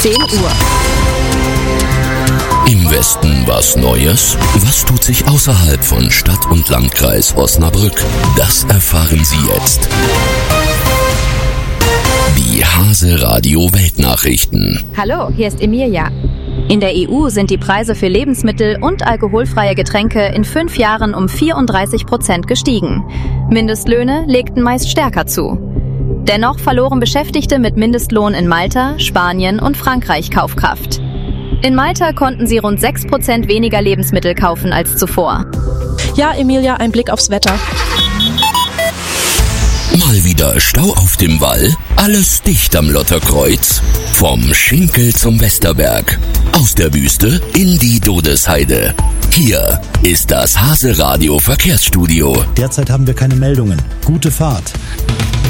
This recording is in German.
10 Uhr. Im Westen was Neues? Was tut sich außerhalb von Stadt und Landkreis Osnabrück? Das erfahren Sie jetzt. Die Hase Radio Weltnachrichten. Hallo, hier ist Emilia. In der EU sind die Preise für Lebensmittel und alkoholfreie Getränke in 5 Jahren um 34% gestiegen. Mindestlöhne legten meist stärker zu. Dennoch verloren Beschäftigte mit Mindestlohn in Malta, Spanien und Frankreich Kaufkraft. In Malta konnten sie rund 6% weniger Lebensmittel kaufen als zuvor. Ja, Emilia, ein Blick aufs Wetter. Mal wieder Stau auf dem Wall? Alles dicht am Lotterkreuz? Vom Schinkel zum Westerberg. Aus der Wüste in die Dodesheide. Hier ist das Hase Radio Verkehrsstudio. Derzeit haben wir keine Meldungen. Gute Fahrt.